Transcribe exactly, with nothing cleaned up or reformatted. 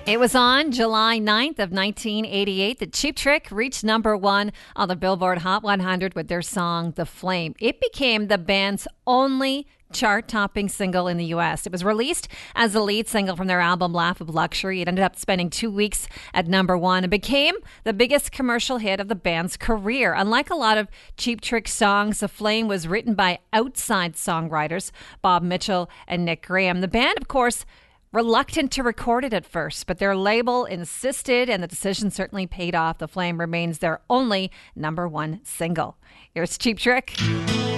It was on July ninth of nineteen eighty-eight that Cheap Trick reached number one on the Billboard Hot one hundred with their song, The Flame. It became the band's only chart-topping single in the U S. It was released as the lead single from their album Laugh of Luxury. It ended up spending two weeks at number one and became the biggest commercial hit of the band's career. Unlike a lot of Cheap Trick songs, The Flame was written by outside songwriters, Bob Mitchell and Nick Graham. The band, of course, reluctant to record it at first, but their label insisted, and the decision certainly paid off. The Flame remains their only number one single. Here's Cheap Trick.